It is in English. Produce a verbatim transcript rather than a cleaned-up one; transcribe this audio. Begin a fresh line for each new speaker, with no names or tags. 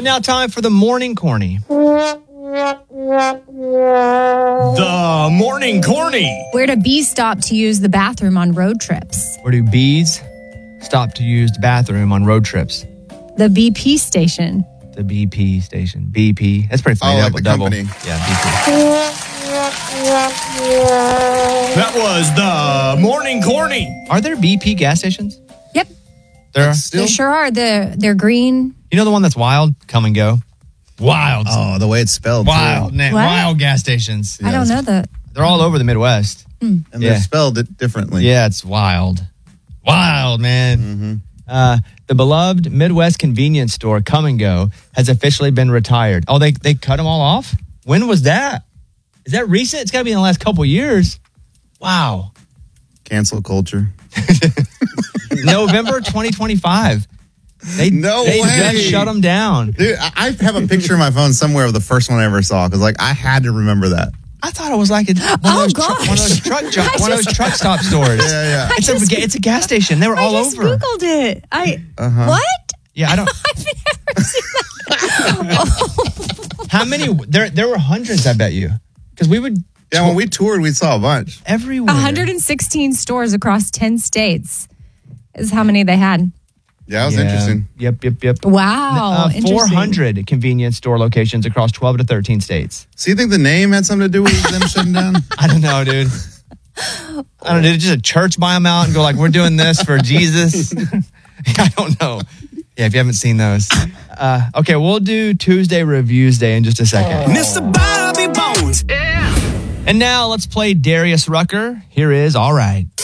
now time for the morning corny.
The morning corny.
Where do bees stop to use the bathroom on road trips?
Where do bees stop to use the bathroom on road trips?
The B P station.
The B P station. B P. That's pretty funny.
Oh, like
double,
the
double.
company.
Yeah, B P.
That was the morning corny.
Are there B P gas stations?
Yep,
There are.
Still?
there sure are. They're, they're green.
You know the one that's wild? Come and go. Wild.
Oh, the way it's spelled.
Wild.
Too.
Na-
What?
Wild gas stations.
I don't know that.
They're all over the Midwest.
And
Yeah.
they're spelled it differently.
Yeah, it's wild. Wild, man.
Mm-hmm.
Uh, the beloved Midwest convenience store, Come and Go, has officially been retired. Oh, they they cut them all off? When was that? Is that recent? It's got to be in the last couple years. Wow.
Cancel culture.
November twenty twenty-five. They,
No
they
way.
just shut them down.
Dude, I I have a picture on my phone somewhere of the first one I ever saw because, like, I had to remember that.
I thought it was like a, one,
Oh,
of those tru- one of those truck jo-
I
one of those truck stop stores.
Yeah, yeah.
It's,
just-
a, ga- it's a gas station. They were all
I just
over.
Googled it. I
Uh-huh.
What?
Yeah, I don't.
I've never seen that.
How many? There, there were hundreds. I bet you, because we would
Yeah, when we toured, we saw a bunch.
everywhere.
one hundred sixteen stores across ten states is how many they had.
Yeah, that was
Yeah.
interesting.
Yep, yep, yep.
Wow.
Uh,
interesting.
four hundred convenience store locations across twelve to thirteen states.
So you think the name had something to do with them shutting down?
I don't know, dude. I don't know. Did just a church buy them out and go like, we're doing this for Jesus? I don't know. Yeah, if you haven't seen those. Uh, okay, we'll do Tuesday Reviews Day in just a second.
Mister Bobby Bones.
And now let's play Darius Rucker. Here is All Right.